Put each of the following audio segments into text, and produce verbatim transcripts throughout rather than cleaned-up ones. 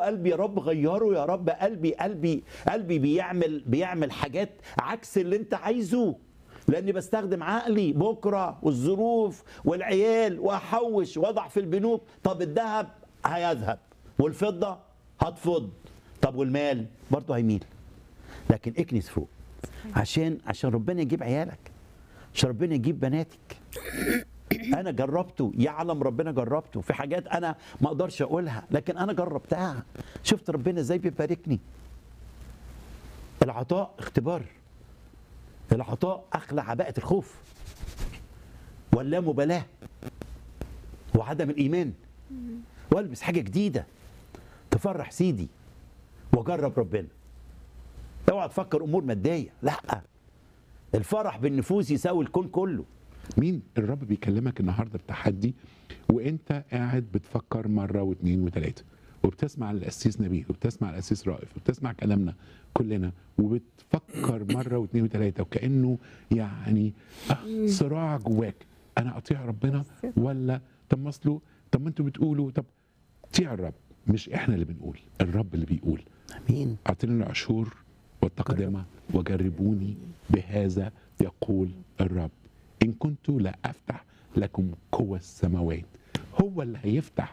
قلبي يا رب غيره، يا رب قلبي قلبي قلبي بيعمل بيعمل حاجات عكس اللي انت عايزه، لاني بستخدم عقلي بكره والظروف والعيال، واحوش واضع في البنوك. طب الذهب هيذهب والفضه هتفض، طب والمال برضه هيميل. لكن اكنس فوق، عشان عشان ربنا يجيب عيالك، عشان ربنا يجيب بناتك. انا جربته، يعلم ربنا جربته في حاجات انا ما اقدرش اقولها، لكن انا جربتها. شفت ربنا ازاي بيباركني. العطاء اختبار، العطاء اخلع عباءة الخوف واللامبالاة وعدم الايمان، والبس حاجه جديده تفرح سيدي واجرب ربنا. اوعى تفكر امور ماديه، لا، الفرح بالنفوس يساوي الكون كله. مين الرب بيكلمك النهارده بتحدي وانت قاعد بتفكر مره واثنين وثلاثه، وبتسمع القسيس نبيل وبتسمع القسيس رائف وبتسمع كلامنا كلنا، وبتفكر مره واثنين وثلاثه، وكانه يعني صراع جواك، انا اطيع ربنا ولا طب ما اصله طب ما انتوا بتقولوا طب اطيع الرب. مش احنا اللي بنقول، الرب اللي بيقول. امين. اعطيني العشور والتقدمه وجربوني بهذا يقول الرب، إن كنت لا أفتح لكم قوى السماوات. هو اللي هيفتح.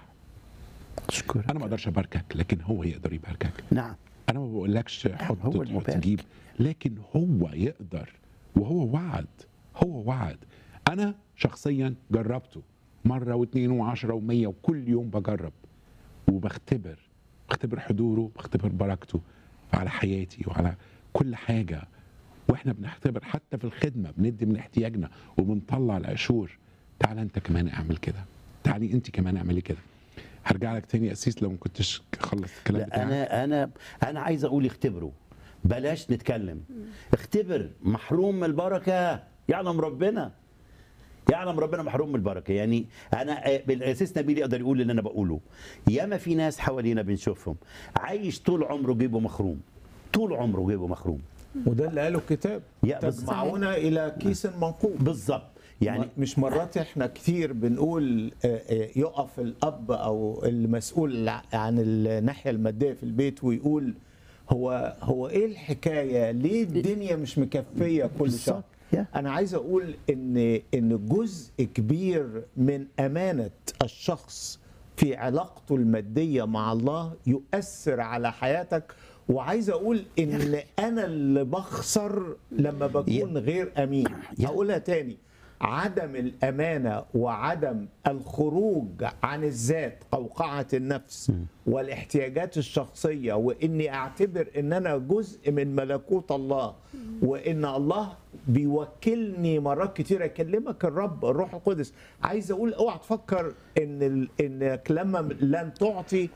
أشكرك. أنا ما أقدرش أباركك، لكن هو يقدر يباركك. نعم. أنا ما بقولكش حط هو تحط المبارك. تجيب، لكن هو يقدر، وهو وعد، هو وعد. أنا شخصيا جربته مرة واثنين وعشرة ومية، وكل يوم بجرب وبختبر، بختبر حضوره، بختبر بركته على حياتي وعلى كل حاجة. واحنا بنختبر حتى في الخدمه، بندي من احتياجنا وبنطلع العشور. تعالى انت كمان اعمل كده، تعالي انت كمان اعملي كده. هرجع لك تاني يا اسيس لو ما كنتش خلصت الكلام لا، بتاعك. انا انا انا عايز اقول اختبروا، بلاش نتكلم. اختبر. محروم من البركه، يعلم ربنا، يعلم ربنا محروم من البركه. يعني انا بالاساس نبيل يقدر يقول اللي انا بقوله. ياما في ناس حوالينا بنشوفهم عايش طول عمره جيبه مخروم، طول عمره جيبه مخروم. وده اللي قاله الكتاب، يا بس- تجمعون الى كيس منقوب. بالظبط. يعني مش مرات احنا كتير بنقول آه، آه، يقف الاب او المسؤول عن الناحيه الماديه في البيت ويقول هو هو ايه الحكايه؟ ليه الدنيا مش مكفيه كل شهر؟ بالظبط. يا. انا عايز اقول ان ان جزء كبير من امانه الشخص في علاقته الماديه مع الله يؤثر على حياتك. وعايز اقول ان انا اللي بخسر لما بكون غير امين. يا. هقولها تاني، عدم الامانه وعدم الخروج عن الذات، قوقعه النفس والاحتياجات الشخصيه، واني اعتبر ان انا جزء من ملكوت الله، وان الله بيوكلني مرات كتير. يكلمك الرب الروح القدس. عايز اقول اوعى تفكر ان ال... انك لما لن تعطي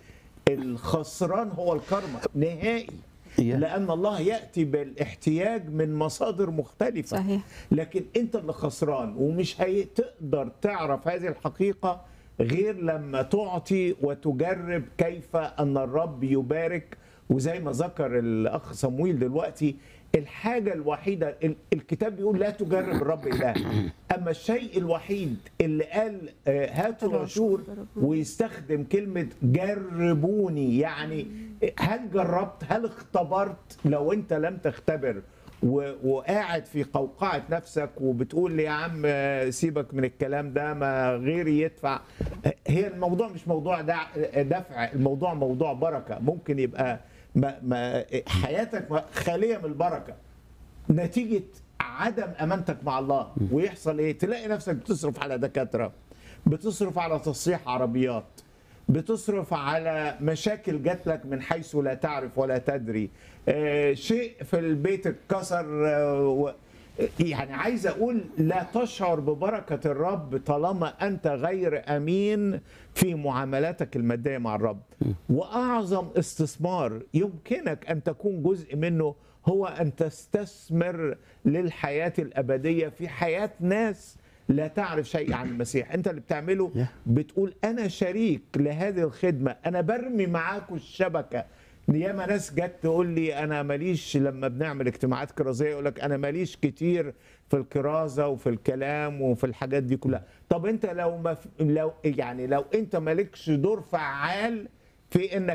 الخسران هو الكرمة نهائي. يا. لأن الله يأتي بالاحتياج من مصادر مختلفة. صحيح. لكن أنت اللي خسران، ومش هتقدر تعرف هذه الحقيقة غير لما تعطي وتجرب كيف أن الرب يبارك. وزي ما ذكر الأخ صمويل دلوقتي، الحاجة الوحيدة الكتاب بيقول لا تجرب الرب إله. أما الشيء الوحيد اللي قال آه، هاتوا العشور، ويستخدم كلمة جربوني. يعني هل جربت؟ هل اختبرت؟ لو أنت لم تختبر و- وقاعد في قوقعة نفسك وبتقول لي يا عم آه، سيبك من الكلام ده، ما غيري يدفع. آه، هي الموضوع مش موضوع دع- دفع، الموضوع موضوع بركة. ممكن يبقى ما ما حياتك خاليه من البركه نتيجه عدم امانتك مع الله. ويحصل ايه؟ تلاقي نفسك بتصرف على دكاتره، بتصرف على تصليح عربيات، بتصرف على مشاكل جات لك من حيث لا تعرف ولا تدري. آه شيء في البيت اتكسر. آه و- يعني عايز اقول لا تشعر ببركه الرب طالما انت غير امين في معاملاتك الماديه مع الرب. واعظم استثمار يمكنك ان تكون جزء منه هو ان تستثمر للحياه الابديه في حياه ناس لا تعرف شيء عن المسيح. انت اللي بتعمله بتقول انا شريك لهذه الخدمه، انا برمي معاكم الشبكه. ياما ناس جت تقول لي انا ماليش، لما بنعمل اجتماعات كرازيه يقول لك انا ماليش كتير في الكرازه وفي الكلام وفي الحاجات دي كلها. طب انت لو ما لو يعني لو انت مالكش دور فعال في انك